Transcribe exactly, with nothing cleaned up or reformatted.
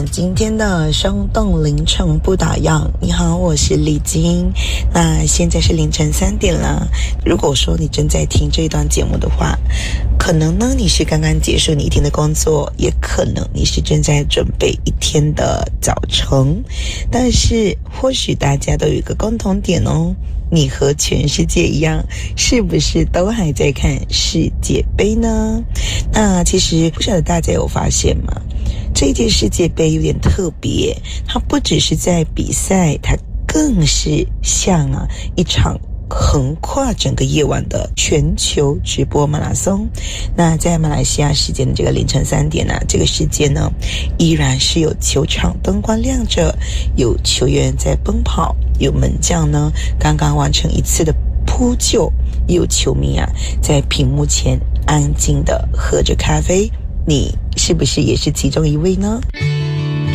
们今天的生动凌晨不打烊。你好，我是丽晶。那现在是凌晨三点了。如果说你正在听这一段节目的话，可能呢你是刚刚结束你一天的工作，也可能你是正在准备一天的早晨。但是或许大家都有一个共同点哦，你和全世界一样，是不是都还在看世界杯呢？那其实不晓得大家有发现吗？这一届世界杯有点特别，它不只是在比赛，它更是像啊一场横跨整个夜晚的全球直播马拉松。那在马来西亚时间的这个凌晨三点呢、啊，这个时间呢依然是有球场灯光亮着，有球员在奔跑，有门将呢刚刚完成一次的扑救，也有球迷啊在屏幕前安静的喝着咖啡。你是不是也是其中一位呢？